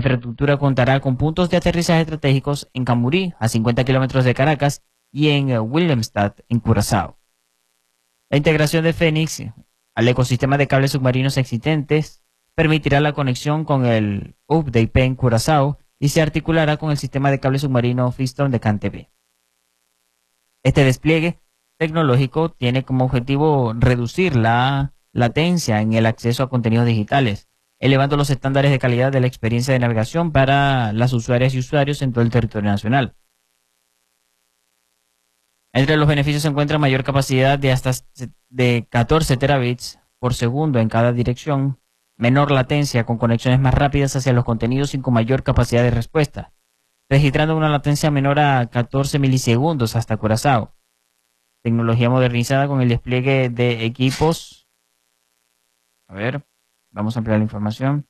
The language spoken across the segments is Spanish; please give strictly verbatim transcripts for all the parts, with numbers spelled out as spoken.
infraestructura contará con puntos de aterrizaje estratégicos en Camurí, a cincuenta kilómetros de Caracas, y en eh, Willemstad, en Curazao. La integración de Fénix al ecosistema de cables submarinos existentes permitirá la conexión con el U P de I P en Curazao y se articulará con el sistema de cable submarino Fiston de CanTV. Este despliegue tecnológico tiene como objetivo reducir la latencia en el acceso a contenidos digitales, elevando los estándares de calidad de la experiencia de navegación para las usuarias y usuarios en todo el territorio nacional. Entre los beneficios se encuentra mayor capacidad de hasta de catorce terabits por segundo en cada dirección, menor latencia con conexiones más rápidas hacia los contenidos y con mayor capacidad de respuesta, registrando una latencia menor a catorce milisegundos hasta Curazao. Tecnología modernizada con el despliegue de equipos. A ver, vamos a ampliar la información.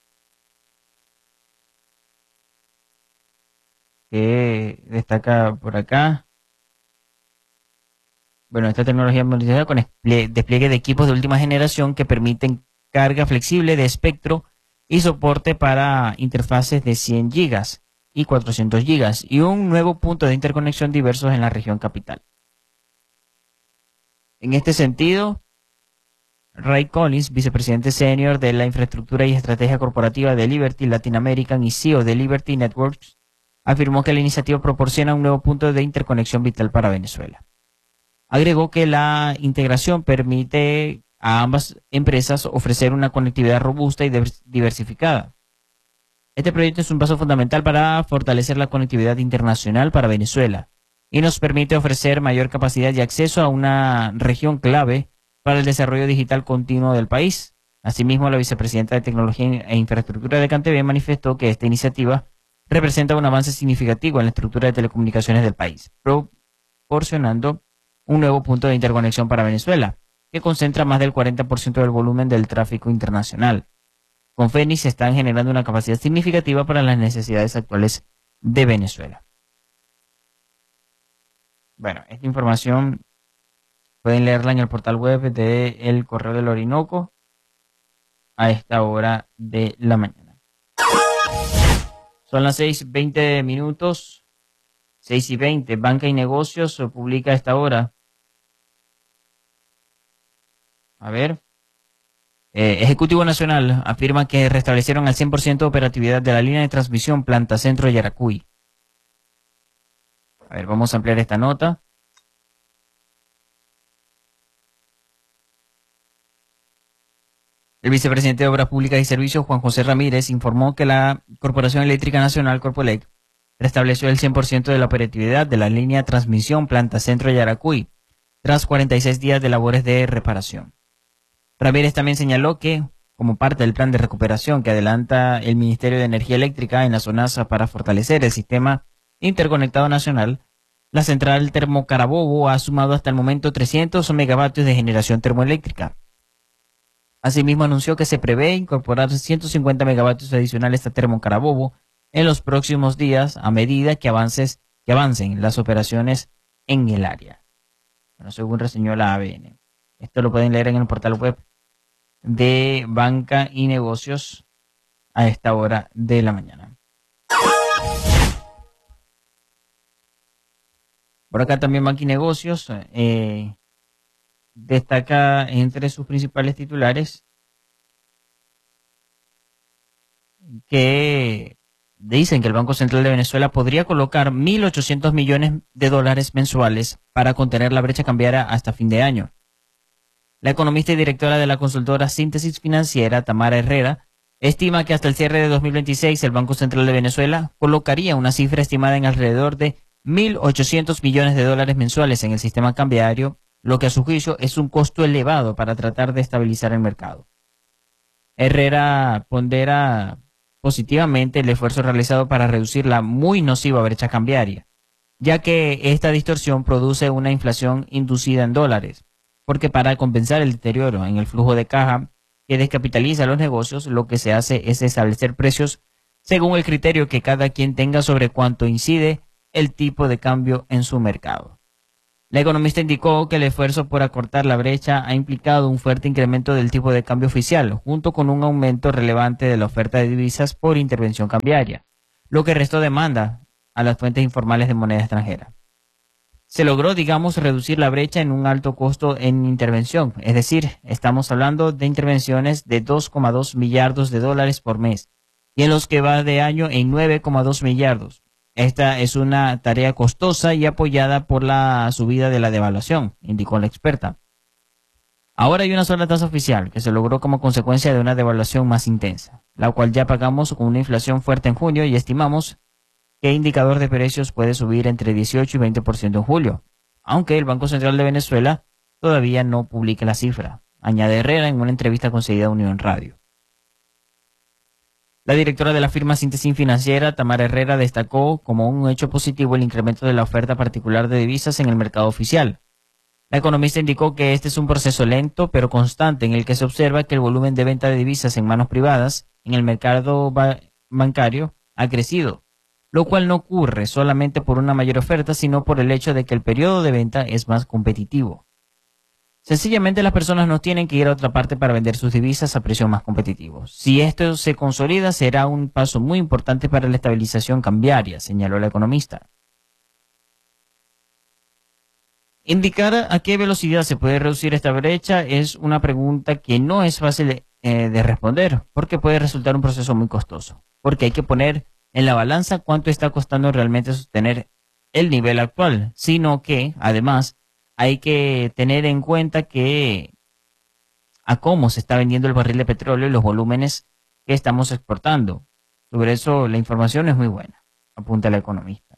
Que destaca por acá. Bueno, esta tecnología modernizada con despliegue de equipos de última generación que permiten carga flexible de espectro y soporte para interfaces de cien gigas y cuatrocientos gigas y un nuevo punto de interconexión diversos en la región capital. En este sentido, Ray Collins, vicepresidente senior de la infraestructura y estrategia corporativa de Liberty Latin American y C E O de Liberty Networks, afirmó que la iniciativa proporciona un nuevo punto de interconexión vital para Venezuela. Agregó que la integración permite a ambas empresas ofrecer una conectividad robusta y diversificada. Este proyecto es un paso fundamental para fortalecer la conectividad internacional para Venezuela y nos permite ofrecer mayor capacidad y acceso a una región clave para el desarrollo digital continuo del país. Asimismo, la vicepresidenta de Tecnología e Infraestructura de CanTV manifestó que esta iniciativa representa un avance significativo en la estructura de telecomunicaciones del país, proporcionando un nuevo punto de interconexión para Venezuela, que concentra más del cuarenta por ciento del volumen del tráfico internacional. Con Fénix se están generando una capacidad significativa para las necesidades actuales de Venezuela. Bueno, esta información pueden leerla en el portal web de El Correo del Orinoco a esta hora de la mañana. Son las seis veinte minutos, seis y veinte. Banca y Negocios publica a esta hora. A ver. Eh, Ejecutivo Nacional afirma que restablecieron al cien por ciento de operatividad de la línea de transmisión Planta Centro Yaracuy. A ver, vamos a ampliar esta nota. El vicepresidente de Obras Públicas y Servicios, Juan José Ramírez, informó que la Corporación Eléctrica Nacional, Corpoelec, restableció el cien por ciento de la operatividad de la línea de transmisión Planta Centro Yaracuy, tras cuarenta y seis días de labores de reparación. Ramírez también señaló que, como parte del plan de recuperación que adelanta el Ministerio de Energía Eléctrica en la zona para fortalecer el sistema interconectado nacional, la central Termocarabobo ha sumado hasta el momento trescientos megavatios de generación termoeléctrica. Asimismo, anunció que se prevé incorporar ciento cincuenta megavatios adicionales a Termocarabobo en los próximos días a medida que, avances, que avancen las operaciones en el área. Bueno, según reseñó la A B N. Esto lo pueden leer en el portal web de Banca y Negocios a esta hora de la mañana. Por acá también Banca y Negocios eh, destaca entre sus principales titulares que dicen que el Banco Central de Venezuela podría colocar mil ochocientos millones de dólares mensuales para contener la brecha cambiaria hasta fin de año. La economista y directora de la consultora Síntesis Financiera, Tamara Herrera, estima que hasta el cierre de dos mil veintiséis el Banco Central de Venezuela colocaría una cifra estimada en alrededor de mil ochocientos millones de dólares mensuales en el sistema cambiario, lo que a su juicio es un costo elevado para tratar de estabilizar el mercado. Herrera pondera positivamente el esfuerzo realizado para reducir la muy nociva brecha cambiaria, ya que esta distorsión produce una inflación inducida en dólares, porque para compensar el deterioro en el flujo de caja que descapitaliza los negocios, lo que se hace es establecer precios según el criterio que cada quien tenga sobre cuánto incide el tipo de cambio en su mercado. La economista indicó que el esfuerzo por acortar la brecha ha implicado un fuerte incremento del tipo de cambio oficial, junto con un aumento relevante de la oferta de divisas por intervención cambiaria, lo que restó demanda a las fuentes informales de moneda extranjera. Se logró, digamos, reducir la brecha en un alto costo en intervención, es decir, estamos hablando de intervenciones de dos coma dos millardos de dólares por mes, y en los que va de año en nueve coma dos millardos. Esta es una tarea costosa y apoyada por la subida de la devaluación, indicó la experta. Ahora hay una sola tasa oficial que se logró como consecuencia de una devaluación más intensa, la cual ya pagamos con una inflación fuerte en junio y estimamos que el indicador de precios puede subir entre dieciocho y veinte por ciento en julio, aunque el Banco Central de Venezuela todavía no publica la cifra, añade Herrera en una entrevista concedida a Unión Radio. La directora de la firma Síntesis Financiera, Tamara Herrera, destacó como un hecho positivo el incremento de la oferta particular de divisas en el mercado oficial. La economista indicó que este es un proceso lento pero constante en el que se observa que el volumen de venta de divisas en manos privadas en el mercado ba- bancario ha crecido, lo cual no ocurre solamente por una mayor oferta, sino por el hecho de que el periodo de venta es más competitivo. Sencillamente las personas no tienen que ir a otra parte para vender sus divisas a precios más competitivos. Si esto se consolida, será un paso muy importante para la estabilización cambiaria, señaló la economista. Indicar a qué velocidad se puede reducir esta brecha es una pregunta que no es fácil eh, de responder, porque puede resultar un proceso muy costoso, porque hay que poner en la balanza cuánto está costando realmente sostener el nivel actual, sino que, además, hay que tener en cuenta que a cómo se está vendiendo el barril de petróleo y los volúmenes que estamos exportando. Sobre eso la información es muy buena, apunta la economista.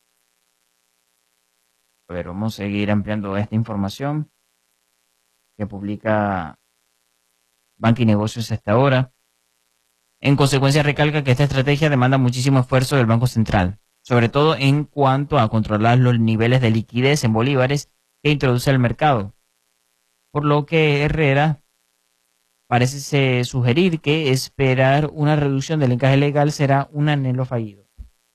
A ver, vamos a seguir ampliando esta información que publica Banca y Negocios hasta ahora. En consecuencia, recalca que esta estrategia demanda muchísimo esfuerzo del Banco Central, sobre todo en cuanto a controlar los niveles de liquidez en bolívares que introduce el mercado, por lo que Herrera parece sugerir que esperar una reducción del encaje legal será un anhelo fallido.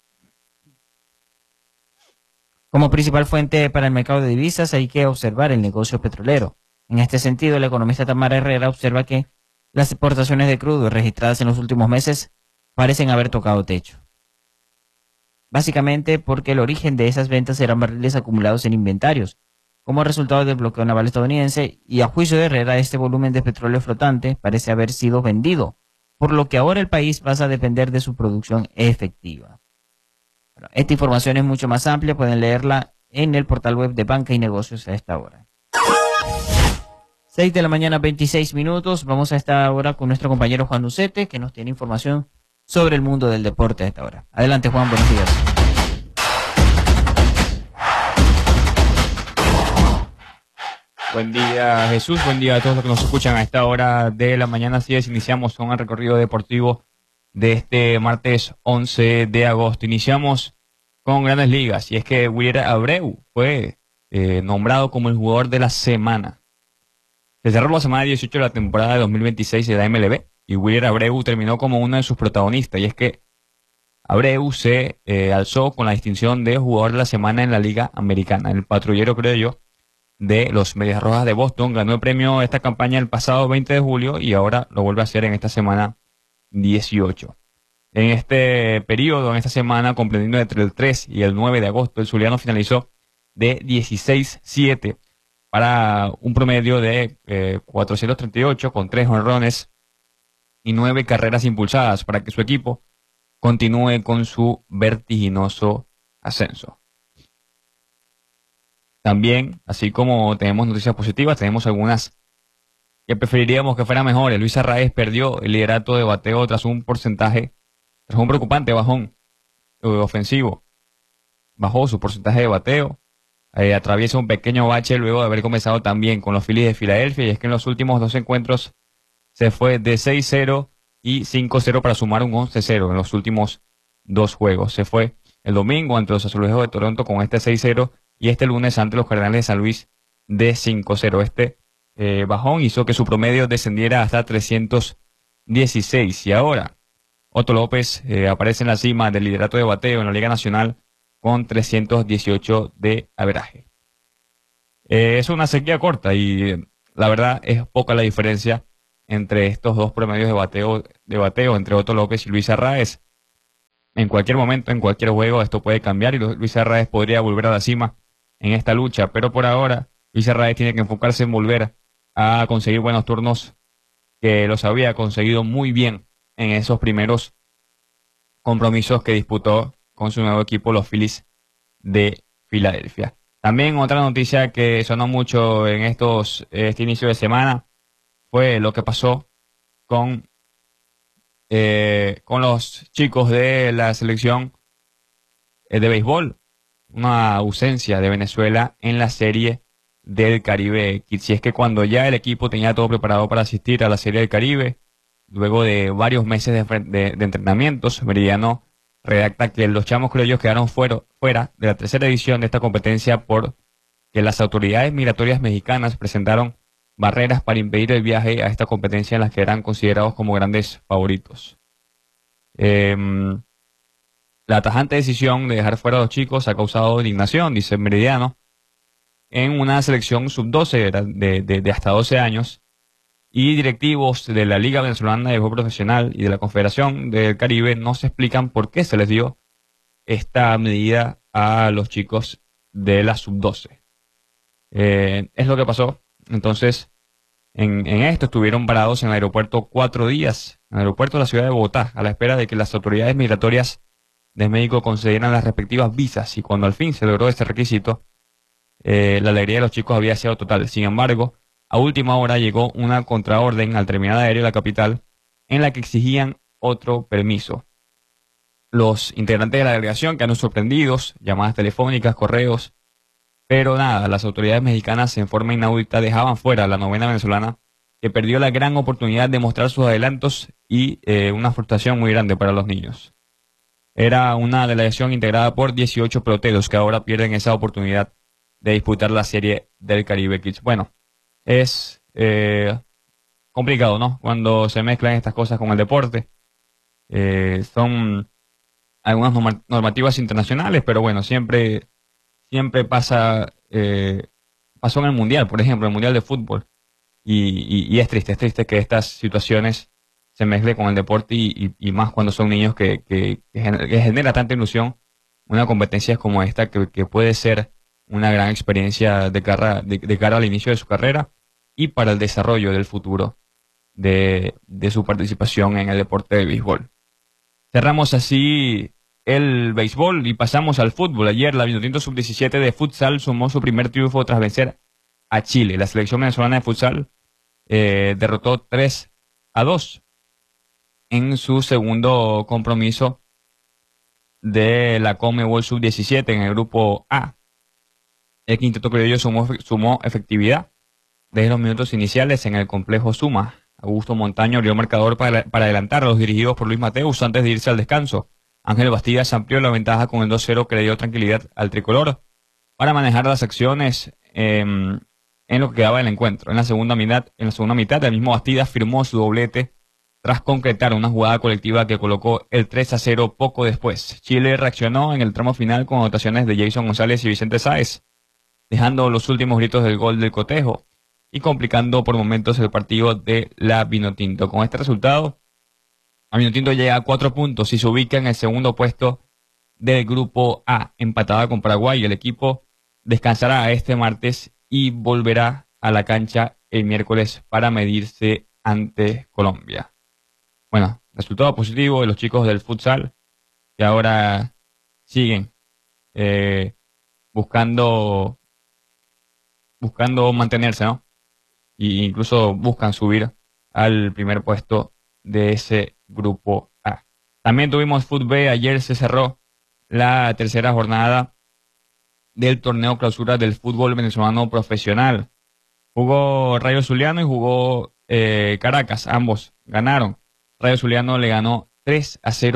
Como principal fuente para el mercado de divisas hay que observar el negocio petrolero. En este sentido, el economista Tamara Herrera observa que las exportaciones de crudo registradas en los últimos meses parecen haber tocado techo. Básicamente porque el origen de esas ventas eran barriles acumulados en inventarios, como resultado del bloqueo naval estadounidense, y a juicio de Herrera este volumen de petróleo flotante parece haber sido vendido, por lo que ahora el país pasa a depender de su producción efectiva. Bueno, esta información es mucho más amplia, pueden leerla en el portal web de Banca y Negocios a esta hora. seis de la mañana, veintiséis minutos, vamos a esta hora con nuestro compañero Juan Ucete, que nos tiene información sobre el mundo del deporte a esta hora. Adelante, Juan, buenos días. Buen día, Jesús. Buen día a todos los que nos escuchan a esta hora de la mañana. Así es, iniciamos con el recorrido deportivo de este martes once de agosto. Iniciamos con Grandes Ligas y es que Willier Abreu fue eh, nombrado como el jugador de la semana. Se cerró la semana dieciocho de la temporada de dos mil veintiséis de la M L B y Willier Abreu terminó como uno de sus protagonistas, y es que Abreu se eh, alzó con la distinción de jugador de la semana en la Liga Americana. El patrullero, creo yo, de los Medias Rojas de Boston ganó el premio de esta campaña el pasado veinte de julio y ahora lo vuelve a hacer en esta semana dieciocho. En este periodo, en esta semana, comprendiendo entre el tres y el nueve de agosto, el zuliano finalizó de dieciséis siete para un promedio de eh, cuatrocientos treinta y ocho con tres jonrones y nueve carreras impulsadas para que su equipo continúe con su vertiginoso ascenso. También, así como tenemos noticias positivas, tenemos algunas que preferiríamos que fueran mejores. Luis Arraez perdió el liderato de bateo tras un porcentaje, tras un preocupante bajón eh, ofensivo. Bajó su porcentaje de bateo, eh, atraviesa un pequeño bache luego de haber comenzado también con los Phillies de Filadelfia, y es que en los últimos dos encuentros se fue de seis cero y cinco cero para sumar un once cero en los últimos dos juegos. Se fue el domingo ante los Azulejos de Toronto con este seis cero y este lunes ante los Cardenales de San Luis de cinco cero. Este eh, bajón hizo que su promedio descendiera hasta trescientos dieciséis. Y ahora Otto López eh, aparece en la cima del liderato de bateo en la Liga Nacional con trescientos dieciocho de averaje. Eh, es una sequía corta y eh, la verdad es poca la diferencia entre estos dos promedios de bateo, de bateo entre Otto López y Luis Arraez. En cualquier momento, en cualquier juego, esto puede cambiar y Lu- Luis Arraez podría volver a la cima en esta lucha, pero por ahora Luis Arraez tiene que enfocarse en volver a conseguir buenos turnos que los había conseguido muy bien en esos primeros compromisos que disputó con su nuevo equipo, los Phillies de Filadelfia. También otra noticia que sonó mucho en estos, este inicio de semana fue lo que pasó con, eh, con los chicos de la selección eh, de béisbol. Una ausencia de Venezuela en la serie del Caribe. Y si es que cuando ya el equipo tenía todo preparado para asistir a la serie del Caribe, luego de varios meses de, fre- de- de entrenamientos, Meridiano redacta que los chamos criollos quedaron fuera, fuera de la tercera edición de esta competencia por que las autoridades migratorias mexicanas presentaron barreras para impedir el viaje a esta competencia en las que eran considerados como grandes favoritos. Em, la tajante decisión de dejar fuera a los chicos ha causado indignación, dice Meridiano, en una selección sub doce de, de- de- de hasta doce años y directivos de la Liga Venezolana de Béisbol Profesional y de la Confederación del Caribe no se explican por qué se les dio esta medida a los chicos de la sub doce. Eh, es lo que pasó. Entonces, en, en esto estuvieron parados en el aeropuerto cuatro días, en el aeropuerto de la ciudad de Bogotá, a la espera de que las autoridades migratorias de México concedieran las respectivas visas. Y cuando al fin se logró este requisito, eh, la alegría de los chicos había sido total. Sin embargo, a última hora llegó una contraorden al terminal aéreo de la capital en la que exigían otro permiso. Los integrantes de la delegación quedaron sorprendidos, llamadas telefónicas, correos, pero nada, las autoridades mexicanas en forma inaudita dejaban fuera a la novena venezolana que perdió la gran oportunidad de mostrar sus adelantos y eh, una frustración muy grande para los niños. Era una delegación integrada por dieciocho peloteros que ahora pierden esa oportunidad de disputar la serie del Caribe Kids. Bueno, es eh, complicado, ¿no? Cuando se mezclan estas cosas con el deporte. Eh, son algunas norma- normativas internacionales, pero bueno, siempre, siempre pasa, eh, pasó en el Mundial, por ejemplo, el Mundial de Fútbol. Y, y- y es triste, es triste que estas situaciones se mezclen con el deporte y, y- y más cuando son niños que, que, que gener- que genera tanta ilusión una competencia como esta que, que puede ser una gran experiencia de cara, de, de cara al inicio de su carrera y para el desarrollo del futuro de, de su participación en el deporte de béisbol. Cerramos así el béisbol y pasamos al fútbol. Ayer la Vinotinto sub diecisiete de futsal sumó su primer triunfo tras vencer a Chile. La selección venezolana de futsal eh, derrotó tres a dos en su segundo compromiso de la Conmebol sub diecisiete en el grupo A. El quinteto criollo sumó, sumó efectividad desde los minutos iniciales en el complejo Suma. Augusto Montaño abrió marcador para, para adelantar a los dirigidos por Luis Mateus antes de irse al descanso. Ángel Bastidas amplió la ventaja con el dos cero que le dio tranquilidad al tricolor para manejar las acciones eh, en lo que quedaba del encuentro. En la segunda mitad, en la segunda mitad, el mismo Bastidas firmó su doblete tras concretar una jugada colectiva que colocó el tres a cero poco después. Chile reaccionó en el tramo final con anotaciones de Jason González y Vicente Sáez, dejando los últimos gritos del gol del cotejo y complicando por momentos el partido de la Vinotinto. Con este resultado, la Vinotinto llega a cuatro puntos y se ubica en el segundo puesto del grupo A, empatada con Paraguay. El equipo descansará este martes y volverá a la cancha el miércoles para medirse ante Colombia. Bueno, resultado positivo de los chicos del futsal que ahora siguen eh, buscando buscando mantenerse, ¿no? Y incluso buscan subir al primer puesto de ese grupo A. También tuvimos Fut B, ayer se cerró la tercera jornada del torneo clausura del fútbol venezolano profesional. Jugó Rayo Zuliano y jugó eh, Caracas, ambos ganaron. Rayo Zuliano le ganó tres a cero